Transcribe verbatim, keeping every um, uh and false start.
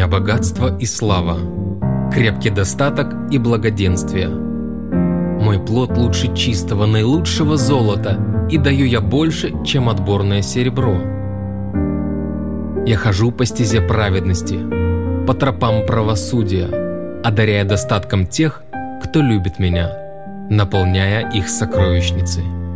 меня богатство и слава, крепкий достаток и благоденствие. Мой плод лучше чистого, наилучшего золота, и даю я больше, чем отборное серебро. Я хожу по стезе праведности, по тропам правосудия, одаряя достатком тех, кто любит меня, наполняя их сокровищницы.